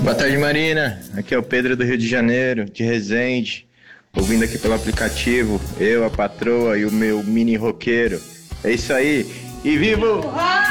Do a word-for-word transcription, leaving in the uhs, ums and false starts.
Boa tarde, Marina. Aqui é o Pedro do Rio de Janeiro, de Resende. Ouvindo aqui pelo aplicativo, eu, a patroa e o meu mini roqueiro. É isso aí. E vivo!